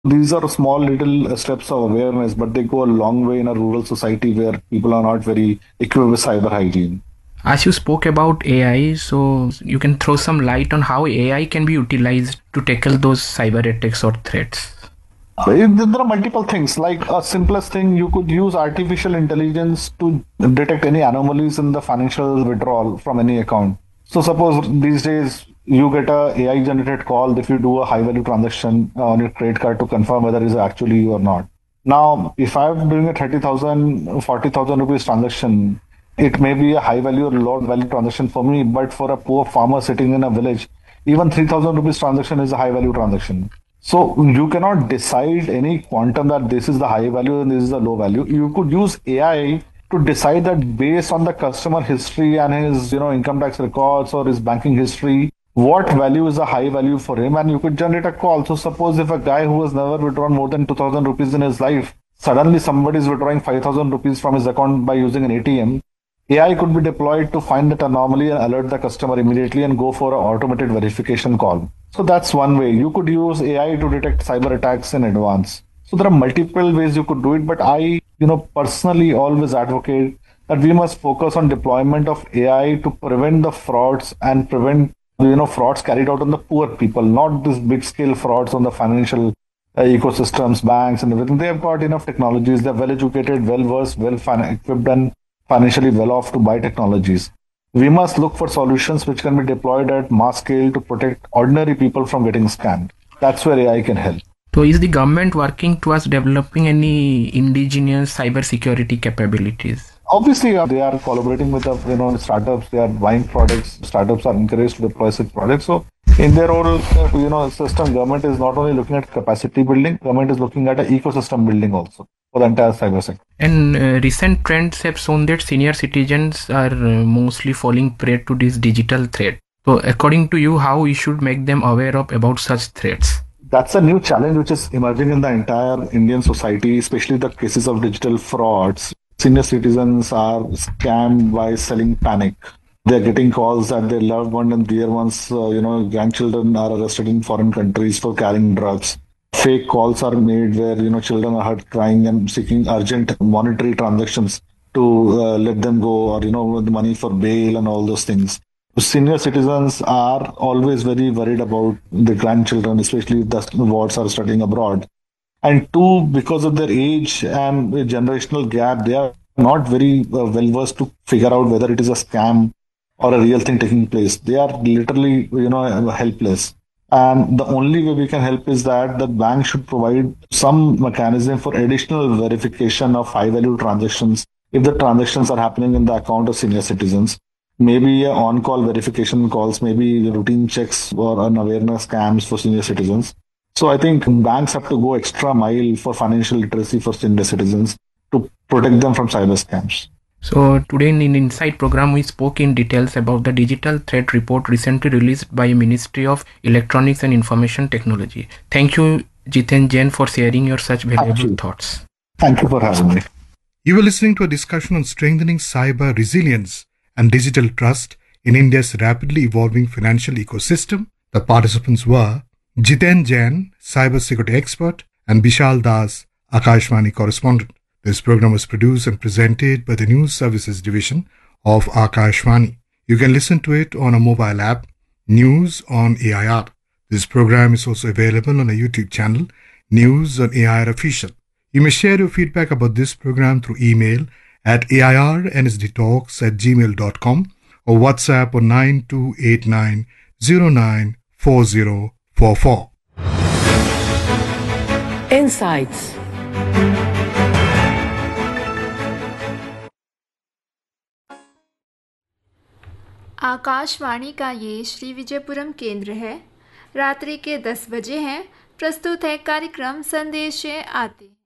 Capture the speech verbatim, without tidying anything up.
These are small little steps of awareness, but they go a long way in a rural society where people are not very equipped with cyber hygiene. As you spoke about A I, so you can throw some light on how A I can be utilized to tackle those cyber attacks or threats. There are multiple things. Like a simplest thing, you could use artificial intelligence to detect any anomalies in the financial withdrawal from any account. So suppose these days you get a AI generated call if you do a high value transaction on your credit card to confirm whether it's actually you or not. Now, if I'm doing a thirty thousand, forty thousand rupees transaction, it may be a high value or low value transaction for me, but for a poor farmer sitting in a village, even three thousand rupees transaction is a high value transaction. So you cannot decide any quantum that this is the high value and this is the low value. You could use A I to decide that based on the customer history and his, you know, income tax records or his banking history, what value is a high value for him, and you could generate a call. So suppose if a guy who has never withdrawn more than two thousand rupees in his life, suddenly somebody is withdrawing five thousand rupees from his account by using an A T M, A I could be deployed to find that anomaly and alert the customer immediately and go for an automated verification call. So that's one way. You could use A I to detect cyber attacks in advance. So there are multiple ways you could do it, but I, you know, personally always advocate that we must focus on deployment of A I to prevent the frauds and prevent, you know, frauds carried out on the poor people, not this big scale frauds on the financial uh, ecosystems, banks and everything. They have got enough technologies. They're well educated, well versed, well fin- equipped and financially well off to buy technologies. We must look for solutions which can be deployed at mass scale to protect ordinary people from getting scammed. That's where A I can help. So is the government working towards developing any indigenous cyber security capabilities? Obviously, uh, they are collaborating with the you know startups. They are buying products. Startups are encouraged to deploy such products. So, in their whole uh, you know system, government is not only looking at capacity building. Government is looking at an ecosystem building also for the entire cyber sector. And uh, recent trends have shown that senior citizens are uh, mostly falling prey to this digital threat. So, according to you, how we should make them aware of about such threats? That's a new challenge which is emerging in the entire Indian society, especially the cases of digital frauds. Senior citizens are scammed by selling panic. They're getting calls that their loved one and dear ones, uh, you know, grandchildren are arrested in foreign countries for carrying drugs. Fake calls are made where, you know, children are heard crying and seeking urgent monetary transactions to uh, let them go, or, you know, with money for bail and all those things. Senior citizens are always very worried about the grandchildren, especially if the wards are studying abroad. And two, because of their age and the generational gap, they are not very uh, well versed to figure out whether it is a scam or a real thing taking place. They are literally, you know, helpless. And the only way we can help is that the bank should provide some mechanism for additional verification of high value transactions if the transactions are happening in the account of senior citizens. Maybe a on-call verification calls, maybe routine checks or an awareness scams for senior citizens. So I think banks have to go extra mile for financial literacy for senior citizens to protect them from cyber scams. So today in Insight program, we spoke in details about the digital threat report recently released by Ministry of Electronics and Information Technology. Thank you, Jiten Jain, for sharing your such valuable thoughts. Thank you for having me. You were listening to a discussion on strengthening cyber resilience and digital trust in India's rapidly evolving financial ecosystem. The participants were Jiten Jain, cybersecurity expert, and Bishal Das, Akashvani correspondent. This program was produced and presented by the News Services Division of Akashvani. You can listen to it on a mobile app, News on A I R. This program is also available on a YouTube channel, News on A I R Official. You may share your feedback about this program through email at airnsdtalks at gmail dot com or WhatsApp on nine two eight nine zero nine four zero four four. Insights. Akashvani का ये श्री विजयपुरम केंद्र है। रात्रि के दस बजे हैं। प्रस्तुत है कार्यक्रम संदेश आते।